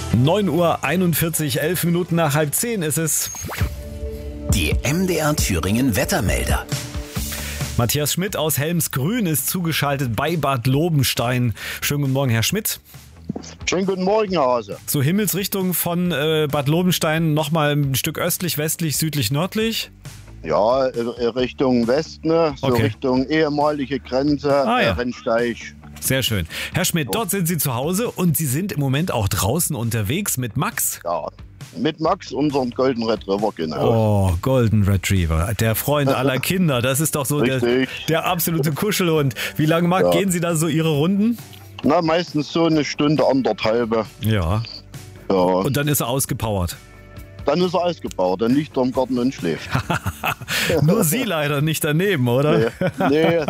9:41 Uhr, 11 Minuten nach 9:30 ist es. Die MDR Thüringen Wettermelder. Matthias Schmidt aus Helmsgrün ist zugeschaltet bei Bad Lobenstein. Schönen guten Morgen, Herr Schmidt. Schönen guten Morgen, Herr Hase. So Himmelsrichtung von Bad Lobenstein nochmal ein Stück östlich, westlich, südlich, nördlich? Ja, Richtung Westen, so Okay. Richtung ehemalige Grenze, ja. Rennsteig. Sehr schön. Herr Schmidt, dort sind Sie zu Hause und Sie sind im Moment auch draußen unterwegs mit Max. Ja, mit Max, unserem Golden Retriever, genau. Oh, Golden Retriever, der Freund aller Kinder. Das ist doch so der absolute Kuschelhund. Wie lange gehen Sie da so Ihre Runden? Na, meistens so eine Stunde, anderthalbe. Ja. Ja. Und dann ist er ausgepowert. Dann ist er ausgebaut, dann liegt er im Garten und schläft. Nur Sie leider nicht daneben, oder? Nee.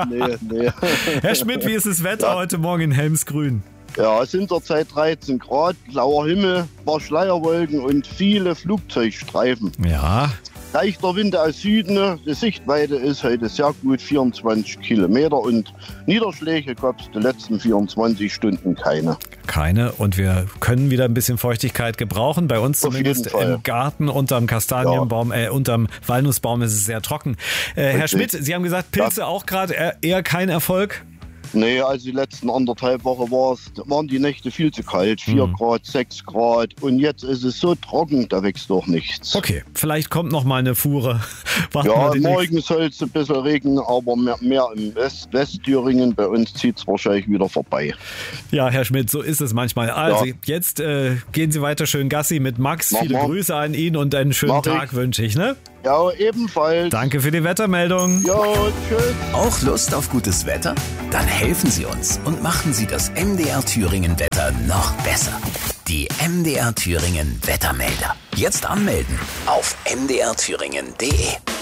Herr Schmidt, wie ist das Wetter heute Morgen in Helmsgrün? Ja, es sind zurzeit 13 Grad, blauer Himmel, paar Schleierwolken und viele Flugzeugstreifen. Ja. Leichter Wind aus Süden, die Sichtweite ist heute sehr gut, 24 Kilometer und Niederschläge gab es die letzten 24 Stunden keine. Keine und wir können wieder ein bisschen Feuchtigkeit gebrauchen. Bei uns Auf zumindest jeden Fall. im Garten unterm Kastanienbaum, unterm Walnussbaum ist es sehr trocken. Herr Schmidt, Sie haben gesagt, Pilze auch gerade eher kein Erfolg? Nee, also die letzten anderthalb Wochen waren die Nächte viel zu kalt. 4 Grad, 6 Grad. Und jetzt ist es so trocken, da wächst doch nichts. Okay, vielleicht kommt noch mal eine Fuhre. Warten Ja, wir morgen soll es ein bisschen regnen, aber mehr im Westthüringen. Bei uns zieht es wahrscheinlich wieder vorbei. Ja, Herr Schmidt, so ist es manchmal. Also jetzt gehen Sie weiter schön Gassi mit Max. Viele Grüße an ihn und einen schönen Tag wünsche ich, ne? Ja, ebenfalls. Danke für die Wettermeldung. Ja, tschüss. Auch Lust auf gutes Wetter? Dann helfen Sie uns und machen Sie das MDR Thüringen Wetter noch besser. Die MDR Thüringen Wettermelder. Jetzt anmelden auf mdrthüringen.de.